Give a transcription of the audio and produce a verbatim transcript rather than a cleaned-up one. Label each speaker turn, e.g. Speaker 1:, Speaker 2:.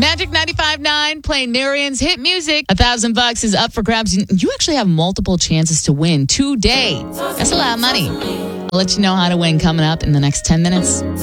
Speaker 1: Magic ninety-five point nine playing Narian's hit music. A thousand bucks is up for grabs. You actually have multiple chances to win today. That's a lot of money. I'll let you know how to win coming up in the next ten minutes.